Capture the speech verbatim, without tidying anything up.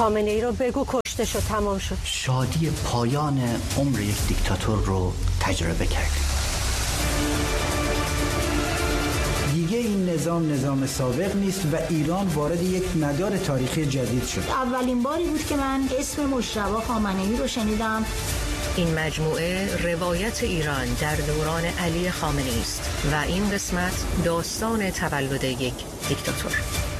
خامنه ای رو بگو کشته شد، تمام شد. شادی پایان عمر یک دیکتاتور رو تجربه کردیم. دیگه این نظام نظام سابق نیست و ایران وارد یک مدار تاریخی جدید شد. اولین باری بود که من اسم مجتبی خامنه‌ای رو شنیدم. این مجموعه روایت ایران در دوران علی خامنه‌ای است و این قسمت داستان تولد یک دیکتاتور.